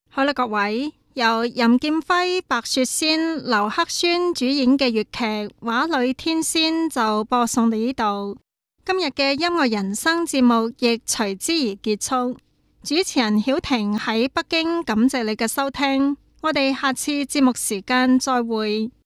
好啦，各位，由任劍輝、白雪仙、劉克宣主演嘅粵劇《畫裏天仙》就播送到呢度。今日嘅音樂人生節目亦隨之而結束。主持人曉婷喺北京，感謝你嘅收聽。我哋下次節目時間再會。